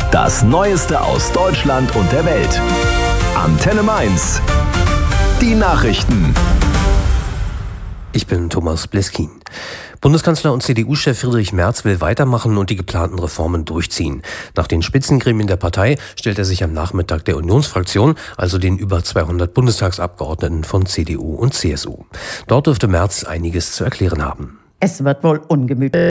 Das Neueste aus Deutschland und der Welt. Antenne Mainz. Die Nachrichten. Ich bin Thomas Bleskin. Bundeskanzler und CDU-Chef Friedrich Merz will weitermachen und die geplanten Reformen durchziehen. Nach den Spitzengremien der Partei stellt er sich am Nachmittag der Unionsfraktion, also den über 200 Bundestagsabgeordneten von CDU und CSU. Dort dürfte Merz einiges zu erklären haben. Es wird wohl ungemütlich.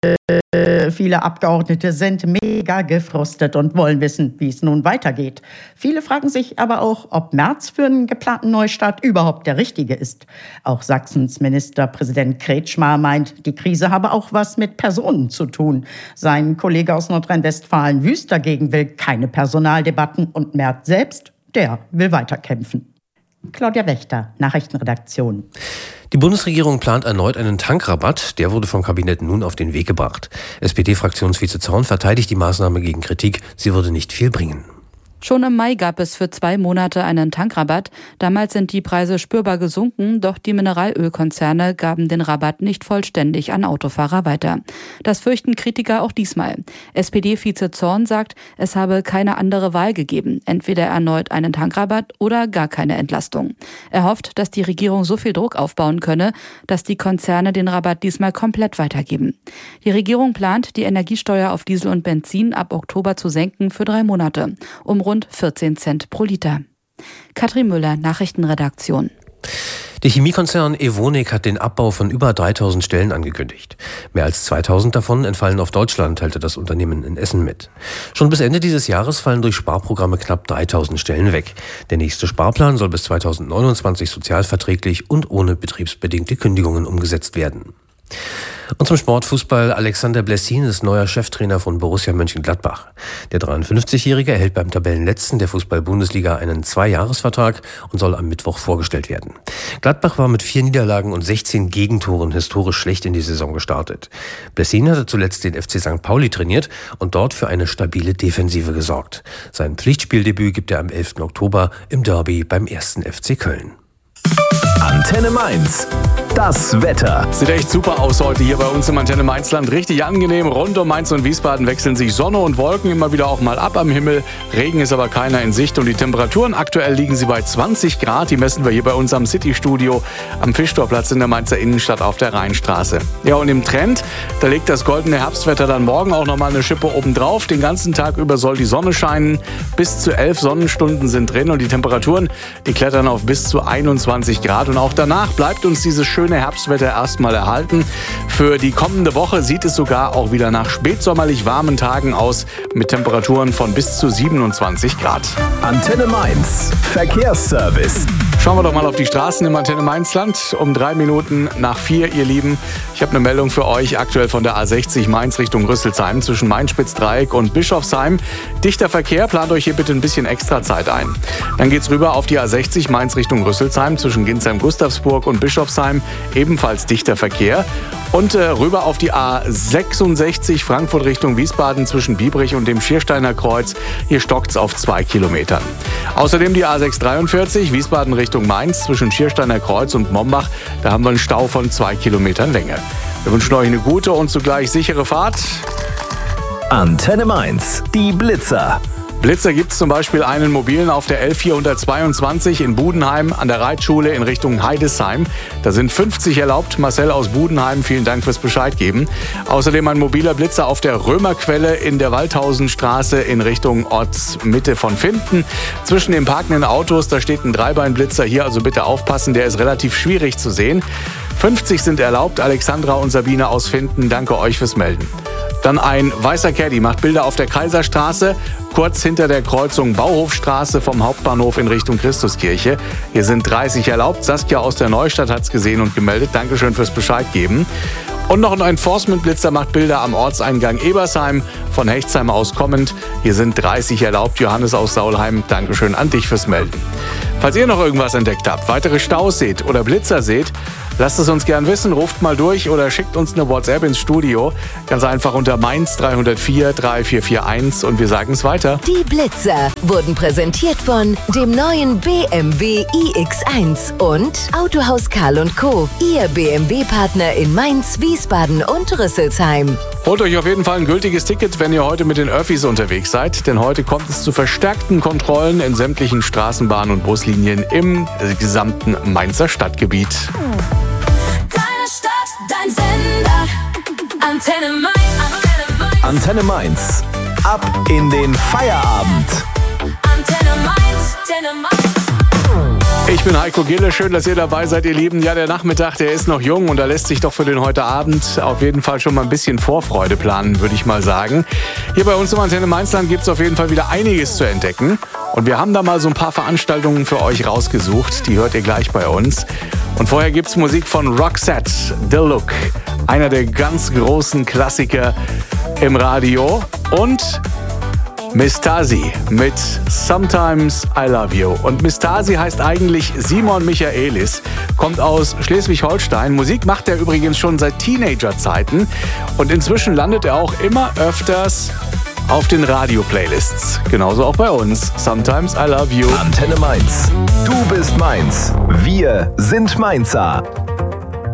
Viele Abgeordnete sind mega gefrustet und wollen wissen, wie es nun weitergeht. Viele fragen sich aber auch, ob Merz für einen geplanten Neustart überhaupt der Richtige ist. Auch Sachsens Ministerpräsident Kretschmer meint, die Krise habe auch was mit Personen zu tun. Sein Kollege aus Nordrhein-Westfalen Wüst dagegen will keine Personaldebatten und Merz selbst, der will weiterkämpfen. Claudia Wächter, Nachrichtenredaktion. Die Bundesregierung plant erneut einen Tankrabatt. Der wurde vom Kabinett nun auf den Weg gebracht. SPD-Fraktionsvize Zorn verteidigt die Maßnahme gegen Kritik. Sie würde nicht viel bringen. Schon im Mai gab es für 2 Monate einen Tankrabatt. Damals sind die Preise spürbar gesunken, doch die Mineralölkonzerne gaben den Rabatt nicht vollständig an Autofahrer weiter. Das fürchten Kritiker auch diesmal. SPD-Vize Zorn sagt, es habe keine andere Wahl gegeben, entweder erneut einen Tankrabatt oder gar keine Entlastung. Er hofft, dass die Regierung so viel Druck aufbauen könne, dass die Konzerne den Rabatt diesmal komplett weitergeben. Die Regierung plant, die Energiesteuer auf Diesel und Benzin ab Oktober zu senken für 3 Monate, um rund 14 Cent pro Liter. Katrin Müller, Nachrichtenredaktion. Der Chemiekonzern Evonik hat den Abbau von über 3000 Stellen angekündigt. Mehr als 2000 davon entfallen auf Deutschland, teilte das Unternehmen in Essen mit. Schon bis Ende dieses Jahres fallen durch Sparprogramme knapp 3000 Stellen weg. Der nächste Sparplan soll bis 2029 sozialverträglich und ohne betriebsbedingte Kündigungen umgesetzt werden. Und zum Sportfußball. Alexander Blessin ist neuer Cheftrainer von Borussia Mönchengladbach. Der 53-Jährige erhält beim Tabellenletzten der Fußball-Bundesliga einen 2-Jahres-Vertrag und soll am Mittwoch vorgestellt werden. Gladbach war mit 4 Niederlagen und 16 Gegentoren historisch schlecht in die Saison gestartet. Blessin hatte zuletzt den FC St. Pauli trainiert und dort für eine stabile Defensive gesorgt. Sein Pflichtspieldebüt gibt er am 11. Oktober im Derby beim 1. FC Köln. Antenne Mainz. Das Wetter. Sieht echt super aus heute hier bei uns im Antenne Mainzland. Richtig angenehm. Rund um Mainz und Wiesbaden wechseln sich Sonne und Wolken immer wieder auch mal ab am Himmel. Regen ist aber keiner in Sicht. Und die Temperaturen aktuell liegen sie bei 20 Grad. Die messen wir hier bei uns am City-Studio am Fischtorplatz in der Mainzer Innenstadt auf der Rheinstraße. Ja, und im Trend, da legt das goldene Herbstwetter dann morgen auch nochmal eine Schippe obendrauf. Den ganzen Tag über soll die Sonne scheinen. Bis zu 11 Sonnenstunden sind drin. Und die Temperaturen, die klettern auf bis zu 21 Grad. Und auch danach bleibt uns dieses schöne Herbstwetter erstmal erhalten. Für die kommende Woche sieht es sogar auch wieder nach spätsommerlich warmen Tagen aus mit Temperaturen von bis zu 27 Grad. Antenne Mainz. Verkehrsservice. Schauen wir doch mal auf die Straßen im Antenne Mainzland. Um 3 Minuten nach 4, ihr Lieben. Ich habe eine Meldung für euch aktuell von der A60 Mainz Richtung Rüsselsheim zwischen Main-Spitz-Dreieck und Bischofsheim. Dichter Verkehr, plant euch hier bitte ein bisschen extra Zeit ein. Dann geht's rüber auf die A60 Mainz Richtung Rüsselsheim zwischen Ginsheim-Gustavsburg und Bischofsheim. Ebenfalls dichter Verkehr. Und rüber auf die A66 Frankfurt Richtung Wiesbaden zwischen Biebrich und dem Schiersteiner Kreuz. Hier stockt's auf 2 Kilometern. Außerdem die A643 Wiesbaden Richtung Mainz zwischen Schiersteiner Kreuz und Mombach. Da haben wir einen Stau von 2 Kilometern Länge. Wir wünschen euch eine gute und zugleich sichere Fahrt. Antenne Mainz. Die Blitzer. Blitzer gibt es zum Beispiel einen mobilen auf der L422 in Budenheim an der Reitschule in Richtung Heidesheim. Da sind 50 erlaubt. Marcel aus Budenheim, vielen Dank fürs Bescheid geben. Außerdem ein mobiler Blitzer auf der Römerquelle in der Waldhausenstraße in Richtung Ortsmitte von Finden. Zwischen den parkenden Autos, da steht ein Dreibeinblitzer. Hier also bitte aufpassen, der ist relativ schwierig zu sehen. 50 sind erlaubt. Alexandra und Sabine aus Finden, danke euch fürs Melden. Dann ein weißer Caddy macht Bilder auf der Kaiserstraße, kurz hinter der Kreuzung Bauhofstraße vom Hauptbahnhof in Richtung Christuskirche. Hier sind 30 erlaubt. Saskia aus der Neustadt hat es gesehen und gemeldet. Dankeschön fürs Bescheid geben. Und noch ein Enforcement-Blitzer macht Bilder am Ortseingang Ebersheim, von Hechtsheim aus kommend. Hier sind 30 erlaubt. Johannes aus Saulheim, Dankeschön an dich fürs Melden. Falls ihr noch irgendwas entdeckt habt, weitere Staus seht oder Blitzer seht, lasst es uns gern wissen, ruft mal durch oder schickt uns eine WhatsApp ins Studio. Ganz einfach unter Mainz 304 3441 und wir sagen es weiter. Die Blitzer wurden präsentiert von dem neuen BMW iX1 und Autohaus Karl & Co., Ihr BMW-Partner in Mainz, Wiesbaden und Rüsselsheim. Holt euch auf jeden Fall ein gültiges Ticket, wenn ihr heute mit den Öffis unterwegs seid, denn heute kommt es zu verstärkten Kontrollen in sämtlichen Straßenbahn- und Buslinien im gesamten Mainzer Stadtgebiet. Deine Stadt, dein Sender, Antenne Mainz. Antenne Mainz. Ab in den Feierabend. Antenne Mainz, Antenne Mainz. Ich bin Heiko Gille, schön, dass ihr dabei seid, ihr Lieben. Ja, der Nachmittag, der ist noch jung und da lässt sich doch für den heute Abend auf jeden Fall schon mal ein bisschen Vorfreude planen, würde ich mal sagen. Hier bei uns im Antenne Mainzland gibt es auf jeden Fall wieder einiges zu entdecken. Und wir haben da mal so ein paar Veranstaltungen für euch rausgesucht, die hört ihr gleich bei uns. Und vorher gibt es Musik von Roxette, The Look, einer der ganz großen Klassiker im Radio. Und Miss Tasi mit Sometimes I Love You. Und Miss Tasi heißt eigentlich Simon Michaelis, kommt aus Schleswig-Holstein. Musik macht er übrigens schon seit Teenagerzeiten und inzwischen landet er auch immer öfters auf den Radio-Playlists. Genauso auch bei uns. Sometimes I Love You. Antenne Mainz. Du bist Mainz. Wir sind Mainzer.